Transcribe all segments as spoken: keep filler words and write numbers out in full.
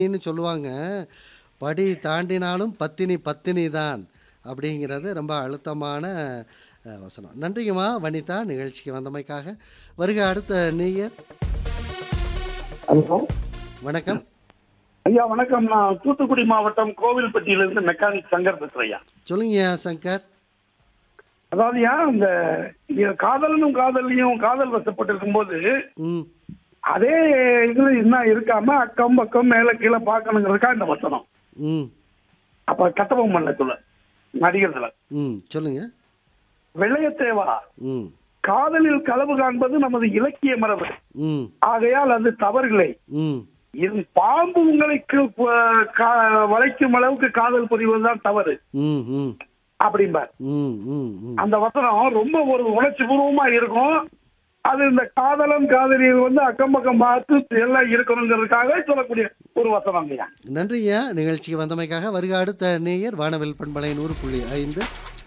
ன்னு சொல்லுவாங்க. படி தாண்டினாலும் பத்தினி பத்தினி தான் அப்படிங்கிறது ரொம்ப அழுத்தமான அ வசனம். நன்றிங்கம்மா வனிதா நிகழ்ச்சிக்கு வந்தமைக்காக. வருக அடுத்த நேயர். ஹலோ. வணக்கம். ஐயா வணக்கம். நான் தூத்துக்குடி மாவட்டம் கோவில்பட்டியிலிருந்து மெக்கானிக் சங்கர் பேசுறேன் ஐயா. சொல்லுங்கய்யா சங்கர். அதாவது ஏன் இந்த இ- காதலனும் காதலியும் காதல் வசப்பட்டு இருக்கும்போது ம் அதே இதுல என்ன இருக்காம அக்கம் பக்கம் மேல கீழே பார்க்கணுங்கிறதுக்கா இந்த வசனம். ம் அப்ப கட்டபொம்மன் மன்னத்துல நடிகர்ல ம் சொல்லுங்க. வெள்ளையத்தேவா ம் காதலில் களவு காண்பது நமது இலக்கிய மரபு. ம் ஆகையால் அது தவறில்லை. ம் இது பாம்பு உங்களுக்கு ப- கா- வளைக்கும் அளவுக்கு காதல் புரிவதுதான் தவறு ம் ம் அப்படிம்பார். ம் ம் ம் அந்த வசனம் ரொம்ப ஒரு உணர்ச்சி பூர்வமா இருக்கும். அது இந்த காதலன் காதலியர் வந்து அக்கம் பக்கம் பார்த்து எல்லாம் இருக்கணுங்கிறதுக்காக சொல்லக்கூடிய ஒரு வசனம் இல்லையா. நன்றியா நிகழ்ச்சிக்கு வந்தமைக்காக. வருக அடுத்த நேயர் வானவில் பண்பலை நூறு புள்ளி ஐந்து.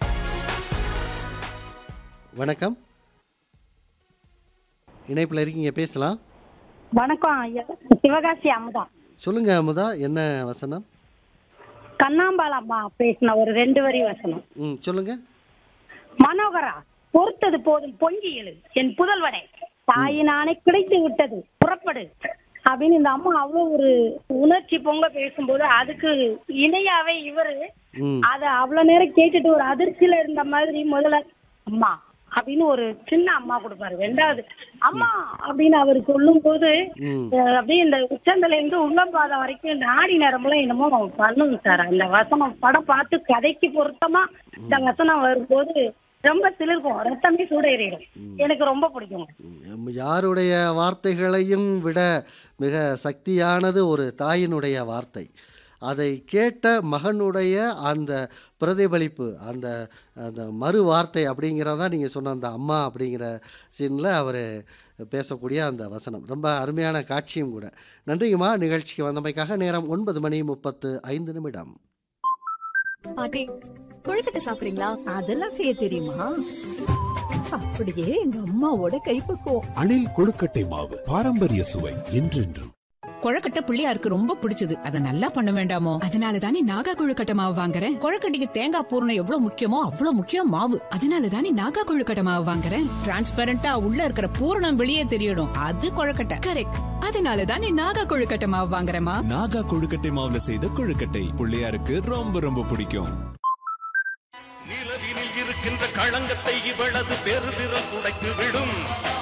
வணக்கம். இணைப்பில் இருக்கீங்க, பேசலாம். வணக்கம் ஐயா. சிவகாசி அமுதா. சொல்லுங்க அமுதா, என்ன வசனம்? கண்ணாம்பாள் அம்மா பேசின ஒரு ரெண்டு வரி வசனம். ம் சொல்லுங்க. மனோகரா பொறுத்தது போதும் பொங்கி எழு என் புதல்வனே, தாயின் ஆணை கிடைத்து விட்டது புறப்படு அப்படின்னு இந்த அம்மா அவ்வளவு ஒரு உணர்ச்சி பொங்க பேசும்போது அதுக்கு இணையாவே இவரு ம் அத அவ்வளவு நேரம் கேட்டுட்டு ஒரு அதிர்ச்சியில இருந்த மாதிரி முதல்ல அம்மா அப்படின்னு ஒரு சின்ன அம்மா கொடுப்பாரு. ரெண்டாவது அம்மா அப்படின்னு அவர் சொல்லும் போது ம் அஹ் அப்படியே இந்த உச்சந்தல இருந்து உள்ளம்பாதம் வரைக்கும் நாடி நரம்புல என்னமோ பண்ணுங்க சார். அந்த வசனம் படம் பார்த்து கதைக்கு பொருத்தமா இந்த வசனம் வரும்போது ரொம்ப சிலிர்க்கும், ரத்தமே சூடேறிடும். எனக்கு ரொம்ப பிடிக்கும். ம், யாருடைய வார்த்தைகளையும் விட மிக சக்தியானது ஒரு தாயினுடைய வார்த்தை. அதை கேட்ட மகனுடைய அந்த பிரதிபலிப்பு, அந்த அந்த மறு வார்த்தை அப்படிங்கிறதான் நீங்கள் சொன்ன அந்த அம்மா அப்படிங்கிற சீனில் அவர் பேசக்கூடிய அந்த வசனம் ரொம்ப அருமையான காட்சியும் கூட. நன்றிங்கம்மா நிகழ்ச்சிக்கு வந்தமைக்காக. நேரம் ஒன்பது மணி முப்பத்து ஐந்து நிமிடம். பாட்டி கொழுக்கட்டை சாப்பிடுறீங்களா? அதெல்லாம் செய்ய தெரியுமா? அப்படியே எங்க அம்மாவோட கைப்பக்குவம். அணில் கொழுக்கட்டை மாவு பாரம்பரிய சுவை என்றென்றும். கொழக்கட்டை பிள்ளையாருக்கு ரொம்ப பிடிச்சது. அத நல்லா பண்ண வேண்டாமோ? அதனால தானே நாகா கொழுக்கட்டை மாவு வாங்குறேன். கொழக்கட்டைக்கு தேங்காய் பூரணம் எவ்வளவு முக்கியமோ அவ்வளவு முக்கியம் மாவு. அதனால தானே நாகா கொழுக்கட்டை மாவு வாங்குறேன். டிரான்ஸ்பரண்டா உள்ள இருக்கிற பூரணம் வெளியே தெரியணும். அது கொழக்கட்டை. கரெக்ட். அதனால தானே நாகா கொழுக்கட்டை மாவு வாங்குறேமா. நாகா கொழுக்கட்டை மாவுல செய்த கொழுக்கட்டை பிள்ளையாருக்கு ரொம்ப ரொம்ப பிடிக்கும். நிலவினில் இருக்கின்ற களங்கத்தை இவளது பெருதிறல் துடைத்து விடும்.